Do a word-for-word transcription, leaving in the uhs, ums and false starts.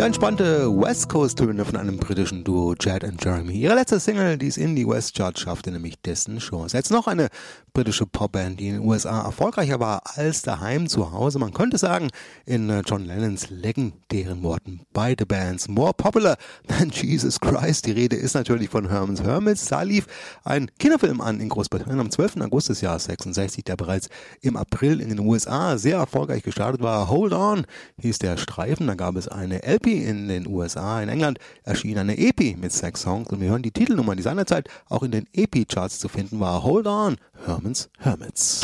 Ja, entspannte West Coast Töne von einem britischen Duo, Jad and Jeremy. Ihre letzte Single, die es in die West Chart schaffte, nämlich Distant Shores. Jetzt noch eine britische Popband, die in den U S A erfolgreicher war als daheim zu Hause. Man könnte sagen, in John Lennons legendären Worten, beide Bands more popular than Jesus Christ. Die Rede ist natürlich von Herman's Hermits. Da lief ein Kinofilm an in Großbritannien am zwölften August des Jahres sechsundsechzig, der bereits im April in den U S A sehr erfolgreich gestartet war. Hold On hieß der Streifen. Da gab es eine L P in den U S A. In England erschien eine E P mit sechs Songs und wir hören die Titelnummer, die seinerzeit auch in den E P-Charts zu finden war. Hold On, Herman's Hermits.